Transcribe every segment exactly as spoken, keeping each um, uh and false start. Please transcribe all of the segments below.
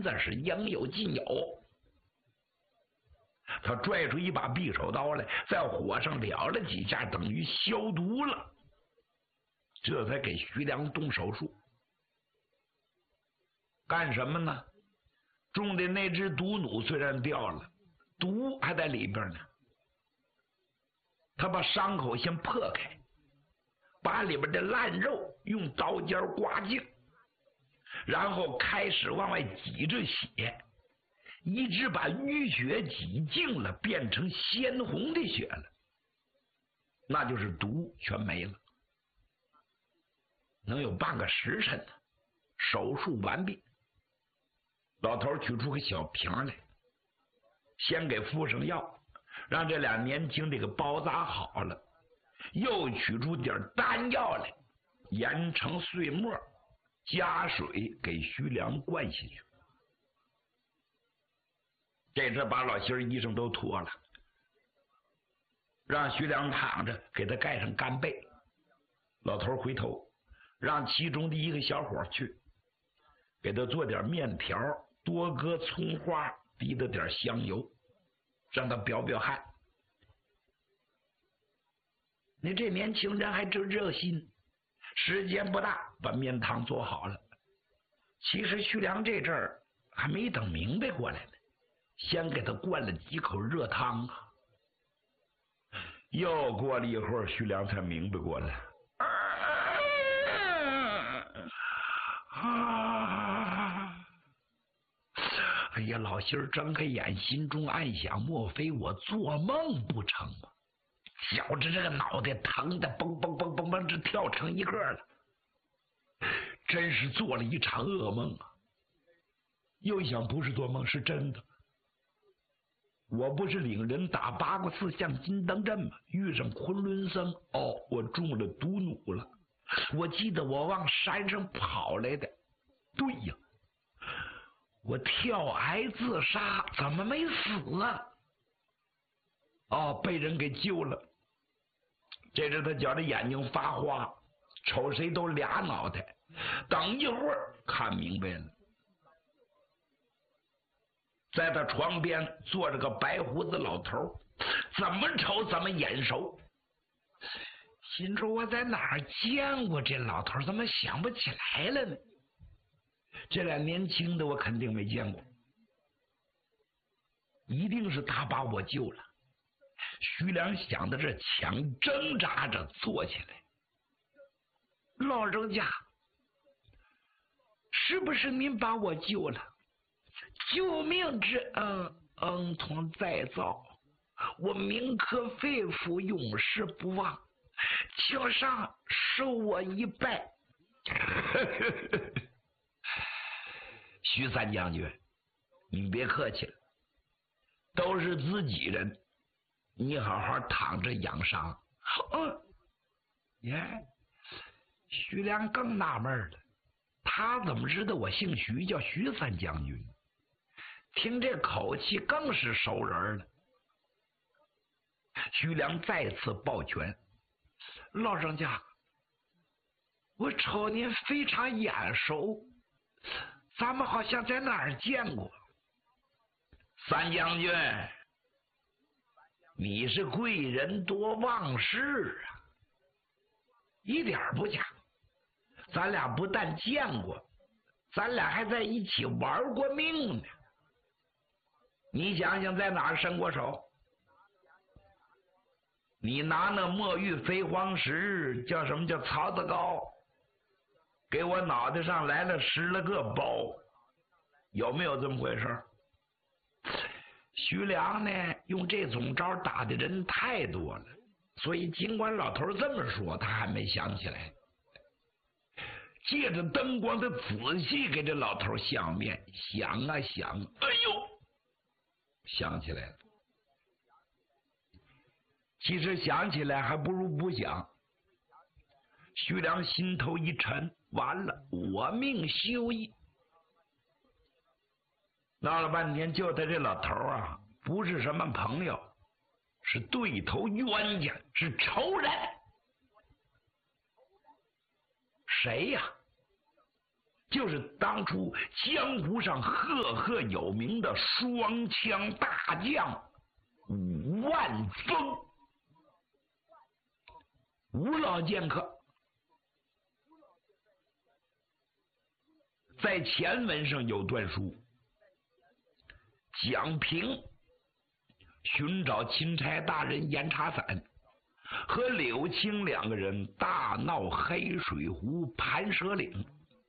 子是应有尽有。他拽出一把匕首刀来，在火上燎了几下，等于消毒了，这才给徐良动手术。干什么呢？种的那只毒弩虽然掉了，毒还在里边呢。他把伤口先破开，把里边的烂肉用刀尖刮净，然后开始往外挤着血，一直把淤血挤净了，变成鲜红的血了，那就是毒全没了。能有半个时辰呢，手术完毕。老头取出个小瓶来，先给敷上药，让这俩年轻的给包扎好了，又取出点丹药来，研成碎末，加水给徐良灌下去。这次把老心衣裳都脱了，让徐良躺着，给他盖上干被。老头回头让其中的一个小伙去给他做点面条，多搁葱花，滴了点香油，让他表表汗。你这年轻人还真热心，时间不大把面汤做好了。其实徐良这阵儿还没等明白过来呢，先给他灌了几口热汤啊。又过了一会儿，徐良才明白过来。啊！哎呀，老心儿睁开眼，心中暗想：莫非我做梦不成吗？觉着这个脑袋疼的嘣嘣嘣嘣嘣，这跳成一个了，真是做了一场噩梦啊！又一想，不是做梦，是真的。我不是领人打八卦寺向金灯镇吗？遇上昆仑僧，哦，我中了毒弩了。我记得我往山上跑来的，对呀，我跳崖自杀，怎么没死啊？哦，被人给救了。这时他觉得眼睛发花，瞅谁都俩脑袋。等一会儿看明白了，在他床边坐着个白胡子老头，怎么瞅怎么眼熟。心说我在哪儿见过这老头，怎么想不起来了呢？这俩年轻的我肯定没见过，一定是他把我救了。徐良想到这，强挣扎着坐起来。老人家，是不是您把我救了？救命之恩，恩同再造，我铭刻肺腑，永世不忘，请上受我一拜。徐三将军，你别客气了，都是自己人，你好好躺着养伤。嗯，耶，徐良更纳闷了，他怎么知道我姓徐，叫徐三将军？听这口气更是熟人了。徐良再次抱拳：老人家，我瞅您非常眼熟，咱们好像在哪儿见过。三将军，你是贵人多忘事啊！一点不假，咱俩不但见过，咱俩还在一起玩过命呢。你想想在哪儿伸过手？你拿那墨玉飞黄石，叫什么叫曹子高，给我脑袋上来了十来个包，有没有这么回事？徐良呢，用这种招打的人太多了，所以尽管老头这么说，他还没想起来。借着灯光，他仔细给这老头相面，想啊想，哎呦，想起来了。其实想起来还不如不想。徐良心头一沉，完了，我命休矣。闹了半天，就他这老头啊，不是什么朋友，是对头冤家，是仇人。谁呀？ 就是当初江湖上赫赫有名的双枪大将武万峰。吴老剑客在前文上有段书，蒋平寻找钦差大人严查散，和柳青两个人大闹黑水湖盘蛇岭。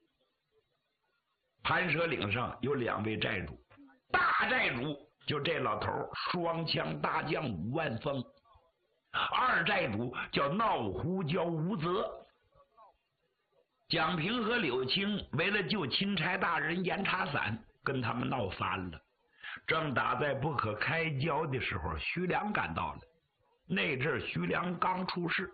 盘蛇岭上有两位寨主，大寨主就这老头双枪大将武万峰，二寨主叫闹胡椒吴泽。蒋平和柳青为了救钦差大人严查散，跟他们闹翻了。正打在不可开交的时候，徐良赶到了。那阵徐良刚出世，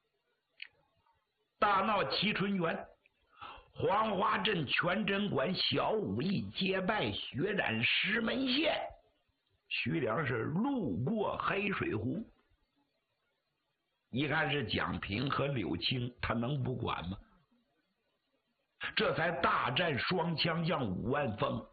大闹齐春园，黄花镇全真馆小武艺结拜血染石门县。徐良是路过黑水湖，一看是蒋平和柳青，他能不管吗？这才大战双枪将武万峰。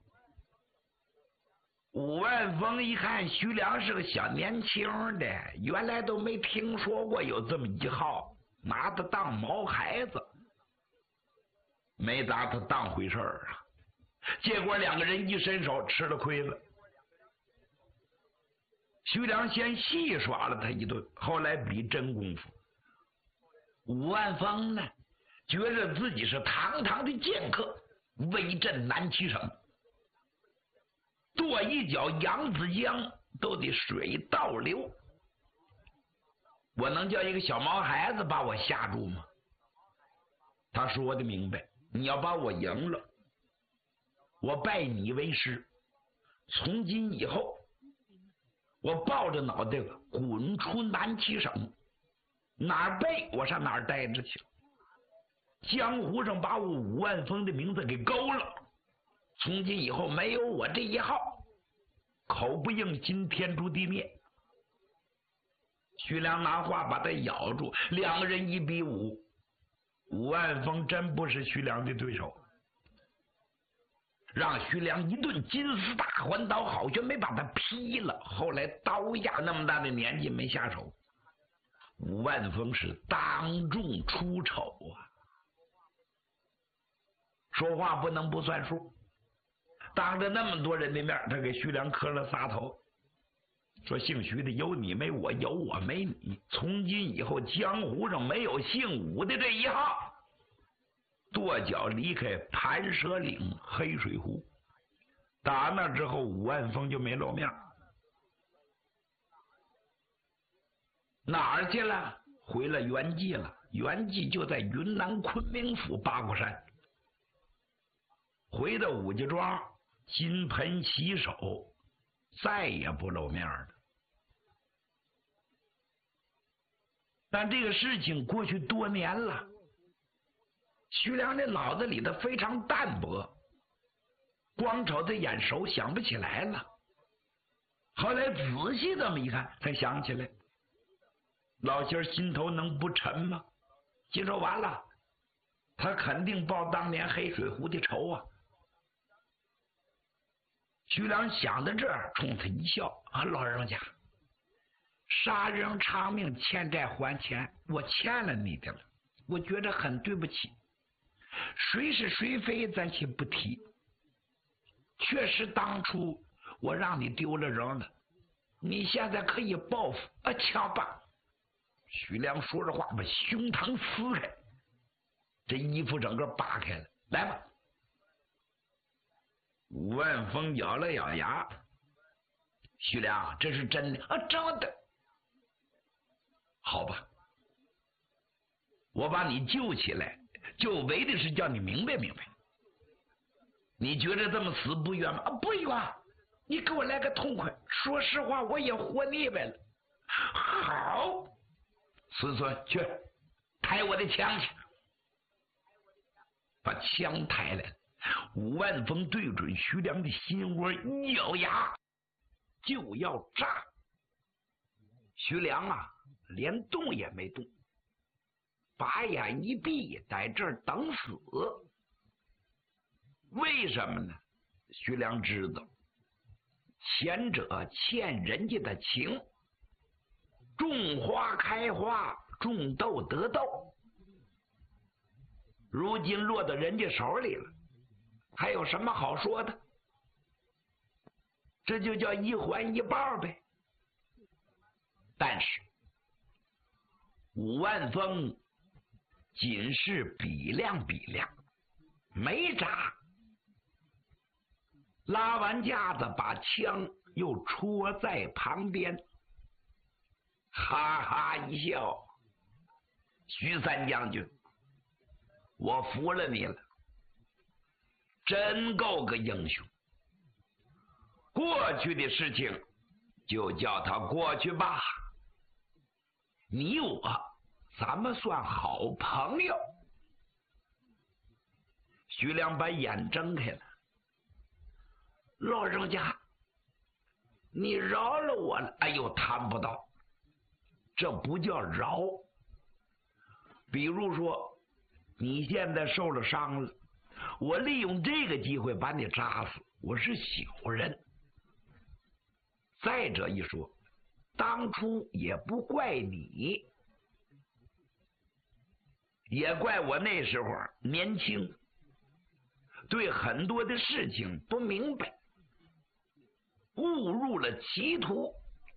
武万峰一看徐良是个小年轻的，原来都没听说过有这么一号，拿他当毛孩子，没拿他当回事儿啊。结果两个人一伸手，吃了亏了。徐良先戏耍了他一顿，后来比真功夫。武万峰呢，觉着自己是堂堂的剑客，威震南齐省，跺一脚扬子江都得水倒流。我能叫一个小毛孩子把我吓住吗？他说的明白，你要把我赢了，我拜你为师，从今以后我抱着脑袋滚出南齐省，哪儿背我上哪儿待着去。江湖上把我武万峰的名字给勾了，从今以后没有我这一号，口不应心，天诛地灭。徐良拿话把他咬住，两个人一比五，武万峰真不是徐良的对手，让徐良一顿金丝大环刀，好像没把他劈了。后来刀下那么大的年纪没下手，武万峰是当众出丑啊！说话不能不算数，当着那么多人的面，他给徐良磕了仨头，说姓徐的有你没我，有我没你，从今以后江湖上没有姓武的这一号。跺脚离开盘蛇岭黑水湖，打那之后武万峰就没露面。哪儿去了？回了原籍了。原籍就在云南昆明府八卦山。回到武家庄，金盆洗手，再也不露面了。但这个事情过去多年了，徐良的脑子里头非常淡薄，光瞅他眼熟想不起来了。后来仔细这么一看，才想起来。老仙心头能不沉吗？心说完了，他肯定报当年黑水湖的仇啊。徐良想到这儿，冲他一笑：“啊，老人家，杀人偿命，欠债还钱，我欠了你的了，我觉得很对不起。谁是谁非咱且不提，确实当初我让你丢了人了，你现在可以报复啊，枪吧！”徐良说着话，把胸膛撕开，这衣服整个扒开了。来吧！武万峰咬了咬牙：“徐良，这是真的啊？真的？好吧，我把你救起来，就为的是叫你明白明白。你觉得这么死不冤吗？啊，不冤！你给我来个痛快。说实话，我也活腻歪了。好，孙孙去抬我的枪去。”把枪抬来了。武万峰对准徐良的心窝一咬牙，就要炸。徐良啊，连动也没动，把眼一闭，在这儿等死。 为什么呢？徐良知道，前者欠人家的情，种花开花，种豆得豆，如今落到人家手里了，还有什么好说的？这就叫一还一报呗。但是武万峰仅是比量比量，没扎，拉完架子，把枪又戳在旁边，哈哈一笑：“徐三将军，我服了你了，真够个英雄。过去的事情就叫它过去吧，你我咱们算好朋友。”徐良把眼睁开了：“老人家，你饶了我了。”哎呦，谈不到，这不叫饶。比如说你现在受了伤了，我利用这个机会把你扎死，我是小人。再者一说，当初也不怪你，也怪我那时候年轻，对很多的事情不明白，误入了歧途。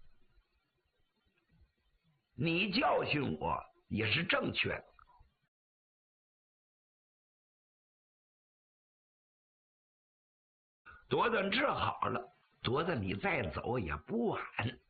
你教训我也是正确的。多子治好了，多子你再走也不晚。